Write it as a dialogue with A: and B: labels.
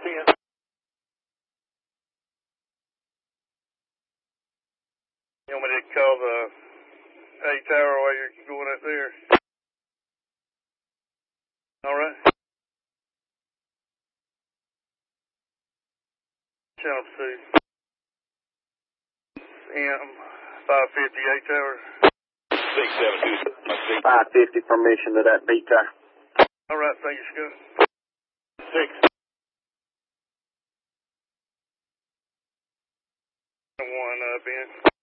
A: 10. You want me to call the A tower while you're going up there? All right. Channel 2. M550 A tower.
B: 672. 550 permission to that B tower.
A: All right, thank you, Scott.
B: 6.
A: 1, Ben.